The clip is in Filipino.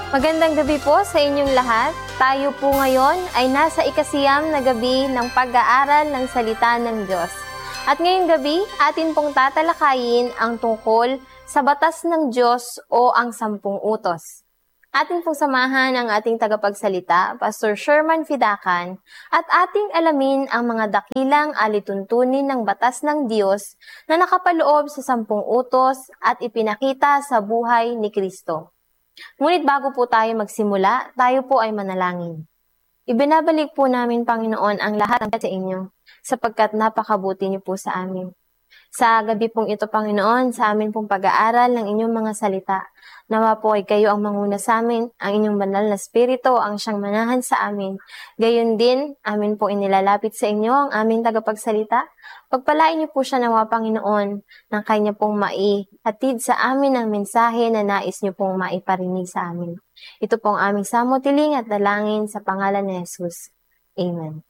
Magandang gabi po sa inyong lahat. Tayo po ngayon ay nasa ikasiyam na gabi ng pag-aaral ng salita ng Diyos. At ngayong gabi, atin pong tatalakayin ang tungkol sa batas ng Diyos o ang 10 utos. Atin pong samahan ang ating tagapagsalita, Pastor Sherman Fidakan, at ating alamin ang mga dakilang alituntunin ng batas ng Diyos na nakapaloob sa 10 utos at ipinakita sa buhay ni Kristo. Ngunit bago po tayo magsimula, tayo po ay manalangin. Ibinabalik po namin, Panginoon, ang lahat ng sa inyo, sapagkat napakabuti niyo po sa amin. Sa gabi pong ito, Panginoon, sa amin pong pag-aaral ng inyong mga salita, nawa po ay kayo ang manguna sa amin, ang inyong banal na spirito ang siyang manahan sa amin. Gayon din, amin po inilalapit sa inyo ang aming tagapagsalita. Pagpalain niyo po siya nawa, Panginoon, ng kanya pong maihatid sa amin ang mensahe na nais niyo pong maiparinig sa amin. Ito pong aming samutiling at dalangin sa pangalan ni Jesus. Amen.